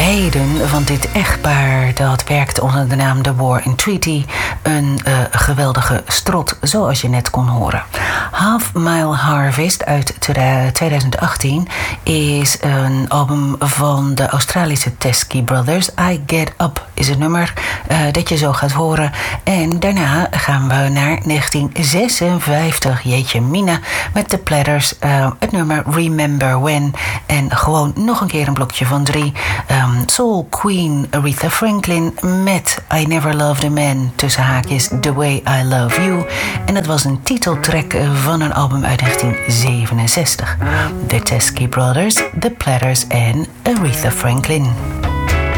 beiden van dit echtpaar dat werkte onder de naam The War and Treaty. Een geweldige strot, zoals je net kon horen. Half Mile Harvest uit 2018 is een album van de Australische Teskey Brothers. I Get Up is een nummer dat je zo gaat horen. En daarna gaan we naar 1956. Jeetje mina, met de Platters. Het nummer Remember When. En gewoon nog een keer een blokje van 3. Soul Queen Aretha Franklin met I Never Loved a Man, tussen haakjes The Way I Love You. En dat was een titeltrack van een album uit 1967. The Teskey Brothers, The Platters en Aretha Franklin.